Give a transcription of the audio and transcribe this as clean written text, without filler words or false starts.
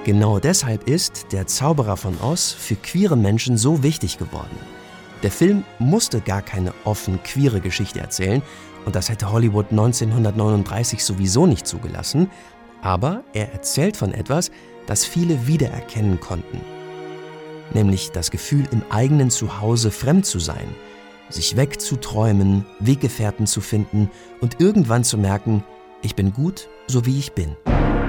Genau deshalb ist Der Zauberer von Oz für queere Menschen so wichtig geworden. Der Film musste gar keine offen queere Geschichte erzählen und das hätte Hollywood 1939 sowieso nicht zugelassen, aber er erzählt von etwas, das viele wiedererkennen konnten. Nämlich das Gefühl, im eigenen Zuhause fremd zu sein, sich wegzuträumen, Weggefährten zu finden und irgendwann zu merken, ich bin gut, so wie ich bin.